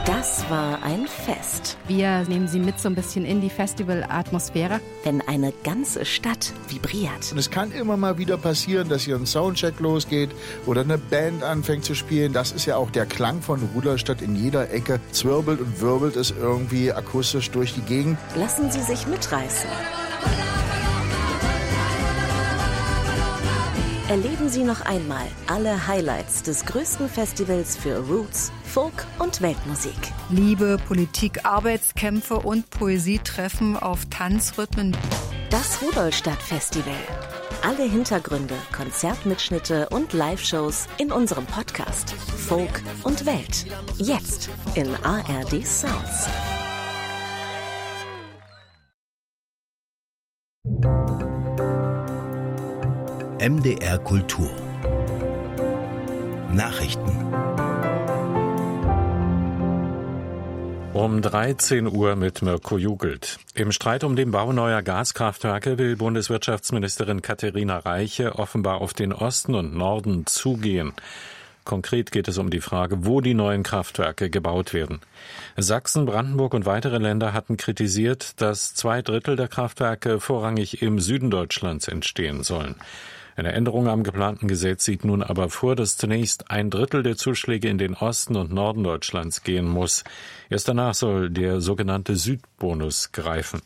Das war ein Fest. Wir nehmen Sie mit so ein bisschen in die Festivalatmosphäre. Wenn eine ganze Stadt vibriert. Und es kann immer mal wieder passieren, dass hier ein Soundcheck losgeht oder eine Band anfängt zu spielen. Das ist ja auch der Klang von Rudolstadt. In jeder Ecke zwirbelt und wirbelt es irgendwie akustisch durch die Gegend. Lassen Sie sich mitreißen. Erleben Sie noch einmal alle Highlights des größten Festivals für Roots, Folk und Weltmusik. Liebe, Politik, Arbeitskämpfe und Poesietreffen auf Tanzrhythmen. Das Rudolstadt-Festival. Alle Hintergründe, Konzertmitschnitte und Live-Shows in unserem Podcast Folk und Welt. Jetzt in ARD Sounds. MDR Kultur Nachrichten. Um 13 Uhr mit Mirko Jugelt. Im Streit um den Bau neuer Gaskraftwerke will Bundeswirtschaftsministerin Katharina Reiche offenbar auf den Osten und Norden zugehen. Konkret geht es um die Frage, wo die neuen Kraftwerke gebaut werden. Sachsen, Brandenburg und weitere Länder hatten kritisiert, dass 2/3 der Kraftwerke vorrangig im Süden Deutschlands entstehen sollen. Eine Änderung am geplanten Gesetz sieht nun aber vor, dass zunächst 1/3 der Zuschläge in den Osten und Norden Deutschlands gehen muss. Erst danach soll der sogenannte Südbonus greifen.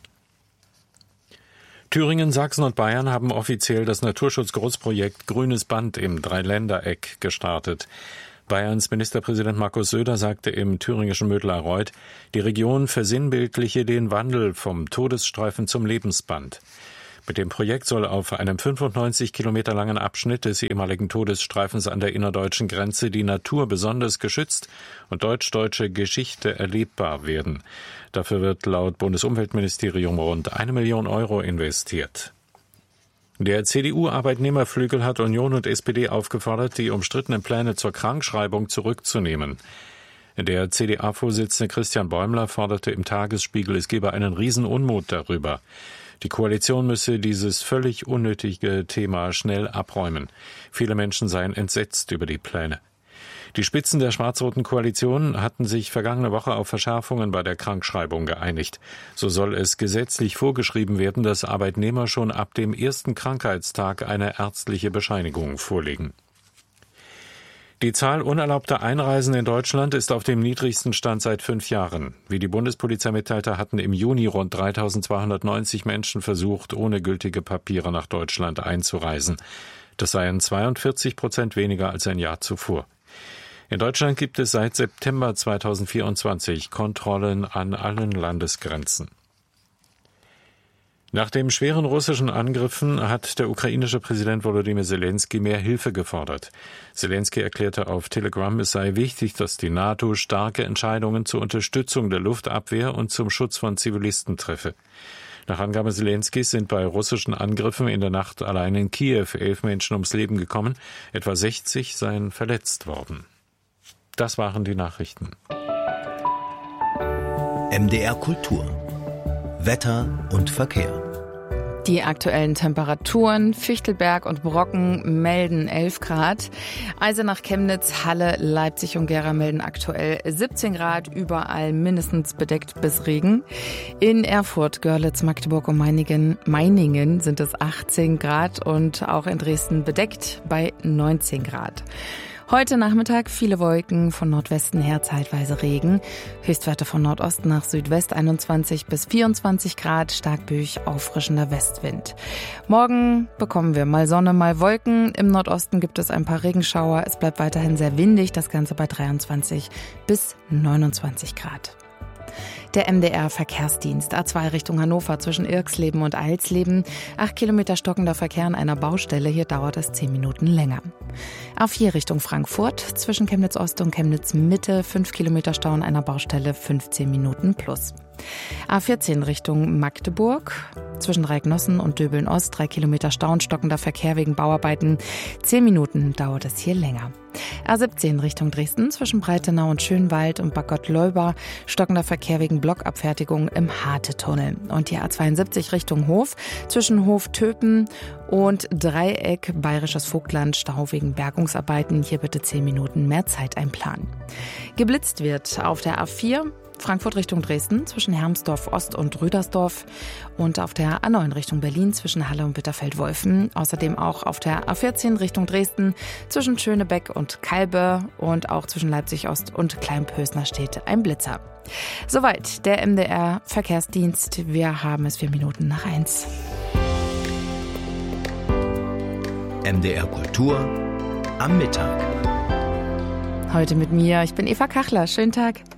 Thüringen, Sachsen und Bayern haben offiziell das Naturschutzgroßprojekt Grünes Band im Dreiländereck gestartet. Bayerns Ministerpräsident Markus Söder sagte im thüringischen Mödlarreuth, die Region versinnbildliche den Wandel vom Todesstreifen zum Lebensband. Mit dem Projekt soll auf einem 95 Kilometer langen Abschnitt des ehemaligen Todesstreifens an der innerdeutschen Grenze die Natur besonders geschützt und deutsch-deutsche Geschichte erlebbar werden. Dafür wird laut Bundesumweltministerium rund 1 Million Euro investiert. Der CDU-Arbeitnehmerflügel hat Union und SPD aufgefordert, die umstrittenen Pläne zur Krankschreibung zurückzunehmen. Der CDA-Vorsitzende Christian Bäumler forderte im Tagesspiegel, es gebe einen Riesenunmut darüber. Die Koalition müsse dieses völlig unnötige Thema schnell abräumen. Viele Menschen seien entsetzt über die Pläne. Die Spitzen der schwarz-roten Koalition hatten sich vergangene Woche auf Verschärfungen bei der Krankschreibung geeinigt. So soll es gesetzlich vorgeschrieben werden, dass Arbeitnehmer schon ab dem ersten Krankheitstag eine ärztliche Bescheinigung vorlegen. Die Zahl unerlaubter Einreisen in Deutschland ist auf dem niedrigsten Stand seit 5 Jahren. Wie die Bundespolizei mitteilte, hatten im Juni rund 3.290 Menschen versucht, ohne gültige Papiere nach Deutschland einzureisen. Das seien 42% weniger als ein Jahr zuvor. In Deutschland gibt es seit September 2024 Kontrollen an allen Landesgrenzen. Nach den schweren russischen Angriffen hat der ukrainische Präsident Volodymyr Zelensky mehr Hilfe gefordert. Zelensky erklärte auf Telegram, es sei wichtig, dass die NATO starke Entscheidungen zur Unterstützung der Luftabwehr und zum Schutz von Zivilisten treffe. Nach Angabe Zelenskys sind bei russischen Angriffen in der Nacht allein in Kiew 11 Menschen ums Leben gekommen, etwa 60 seien verletzt worden. Das waren die Nachrichten. MDR Kultur Wetter und Verkehr. Die aktuellen Temperaturen, Fichtelberg und Brocken melden 11 Grad. Eisenach, Chemnitz, Halle, Leipzig und Gera melden aktuell 17 Grad, überall mindestens bedeckt bis Regen. In Erfurt, Görlitz, Magdeburg und Meiningen sind es 18 Grad und auch in Dresden bedeckt bei 19 Grad. Heute Nachmittag viele Wolken, von Nordwesten her zeitweise Regen. Höchstwerte von Nordost nach Südwest 21 bis 24 Grad, stark böig auffrischender Westwind. Morgen bekommen wir mal Sonne, mal Wolken. Im Nordosten gibt es ein paar Regenschauer. Es bleibt weiterhin sehr windig, das Ganze bei 23 bis 29 Grad. Der MDR-Verkehrsdienst A2 Richtung Hannover zwischen Irxleben und Eilsleben. 8 Kilometer stockender Verkehr an einer Baustelle. Hier dauert es 10 Minuten länger. A4 Richtung Frankfurt zwischen Chemnitz Ost und Chemnitz Mitte. 5 Kilometer Stau an einer Baustelle, 15 Minuten plus. A14 Richtung Magdeburg. Zwischen Reignossen und Döbeln-Ost 3 Kilometer Stau und stockender Verkehr wegen Bauarbeiten. 10 Minuten dauert es hier länger. A17 Richtung Dresden zwischen Breitenau und Schönwald und Bad Gottleuba stockender Verkehr wegen Blockabfertigung im Harte-Tunnel. Und die A72 Richtung Hof zwischen Hof-Töpen und Dreieck Bayerisches Vogtland Stau wegen Bergungsarbeiten. Hier bitte 10 Minuten mehr Zeit einplanen. Geblitzt wird auf der A4 Frankfurt Richtung Dresden zwischen Hermsdorf Ost und Rüdersdorf und auf der A9 Richtung Berlin zwischen Halle und Bitterfeld-Wolfen. Außerdem auch auf der A14 Richtung Dresden zwischen Schönebeck und Kalbe und auch zwischen Leipzig Ost und Kleinpösner steht ein Blitzer. Soweit der MDR Verkehrsdienst. Wir haben es 4 Minuten nach 1. MDR Kultur am Mittag. Heute mit mir. Ich bin Eva Kachler. Schönen Tag.